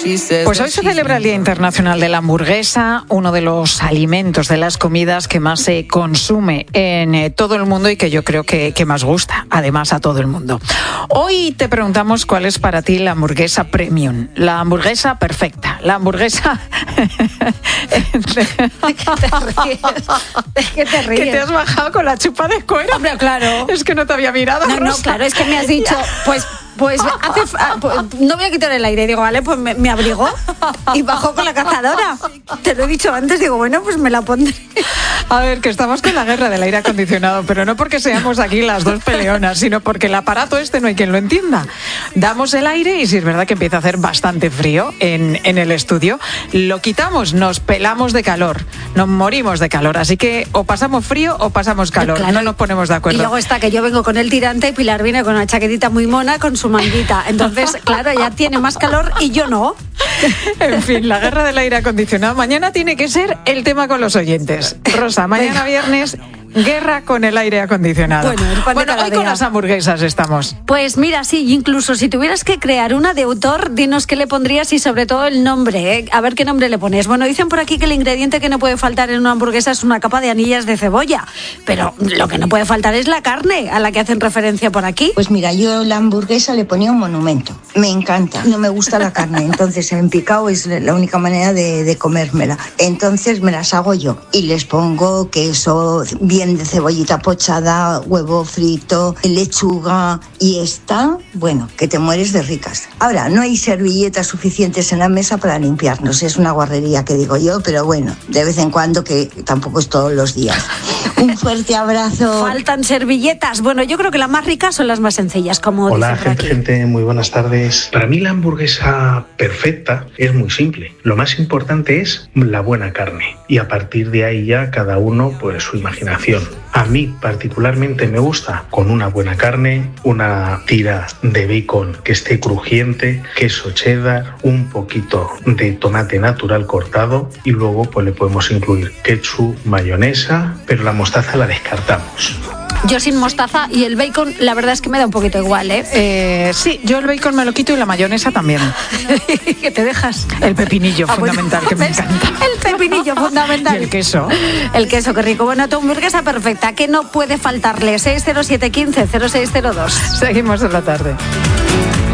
Pues hoy se celebra el Día Internacional de la Hamburguesa, uno de los alimentos, de las comidas que más se consume en todo el mundo y que yo creo que más gusta, además, a todo el mundo. Hoy te preguntamos cuál es para ti la hamburguesa premium, la hamburguesa perfecta, la hamburguesa... ¿De qué te ríes? Que te has bajado con la chupa de cuero. Hombre, claro. Es que no te había mirado, No, Rosa. claro, es que me has dicho, no voy a quitar el aire. Digo, vale, pues me abrigo y bajo con la cazadora. Te lo he dicho antes, digo, bueno, pues me la pondré. A ver, que estamos con la guerra del aire acondicionado, pero no porque seamos aquí las dos peleonas, sino porque el aparato no hay quien lo entienda. Damos el aire y si es verdad que empieza a hacer bastante frío en el estudio, lo quitamos, nos pelamos de calor, nos morimos de calor, así que o pasamos frío o pasamos calor, claro, no nos ponemos de acuerdo. Y luego está que yo vengo con el tirante y Pilar viene con una chaquetita muy mona con su manguita, entonces claro, ella tiene más calor y yo no. En fin, la guerra del aire acondicionado mañana tiene que ser el tema con los oyentes. Rosa, mañana viernes, guerra con el aire acondicionado. Bueno, hoy con las hamburguesas estamos. Pues mira, sí, incluso si tuvieras que crear una de autor, dinos qué le pondrías y sobre todo el nombre, ¿eh? A ver qué nombre le pones. Bueno, dicen por aquí que el ingrediente que no puede faltar en una hamburguesa es una capa de anillas de cebolla, pero lo que no puede faltar es la carne, a la que hacen referencia por aquí. Pues mira, yo la hamburguesa le ponía un monumento. Me encanta, no me gusta la carne, entonces en picado es la única manera de comérmela. Entonces me las hago yo y les pongo queso, bien de cebollita pochada, huevo frito, lechuga y está, bueno, que te mueres de ricas. Ahora, no hay servilletas suficientes en la mesa para limpiarnos, es una guarrería que digo yo, pero bueno, de vez en cuando, que tampoco es todos los días. Un fuerte abrazo. Faltan servilletas. Bueno, yo creo que las más ricas son las más sencillas, como Hola, dice por aquí. gente, muy buenas tardes. Para mí la hamburguesa perfecta es muy simple. Lo más importante es la buena carne y a partir de ahí ya cada uno pues su imaginación. A mí particularmente me gusta con una buena carne, una tira de bacon que esté crujiente, queso cheddar, un poquito de tomate natural cortado y luego pues le podemos incluir ketchup, mayonesa, pero la mostaza la descartamos. Yo sin mostaza y el bacon, la verdad es que me da un poquito igual, ¿eh? Sí, yo el bacon me lo quito y la mayonesa también. ¿Qué te dejas? El pepinillo fundamental, bueno, que me encanta. El pepinillo fundamental. Y el queso. El queso, qué rico. Bueno, tu hamburguesa perfecta, que no puede faltarle. 60715-0602. Seguimos en la tarde.